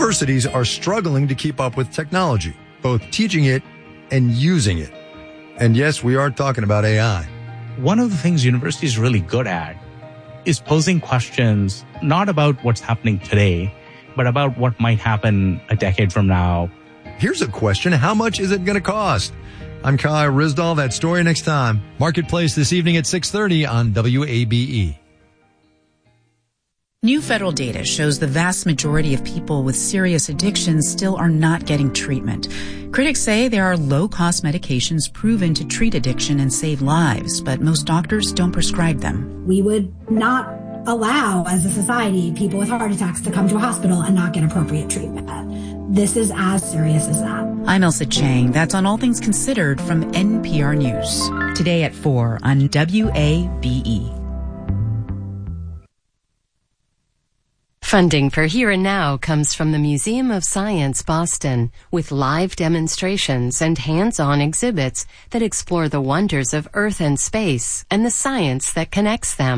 Universities are struggling to keep up with technology, both teaching it and using it. And yes, we are talking about AI. One of the things universities are really good at is posing questions not about what's happening today, but about what might happen a decade from now. Here's a question. How much is it going to cost? I'm Kai Rizdal. That story next time. Marketplace this evening at 6:30 on WABE. New federal data shows the vast majority of people with serious addictions still are not getting treatment. Critics say there are low-cost medications proven to treat addiction and save lives, but most doctors don't prescribe them. We would not allow, as a society, people with heart attacks to come to a hospital and not get appropriate treatment. This is as serious as that. I'm Elsa Chang. That's on All Things Considered from NPR News. Today at 4 on WABE. Funding for Here and Now comes from the Museum of Science, Boston, with live demonstrations and hands-on exhibits that explore the wonders of Earth and space and the science that connects them.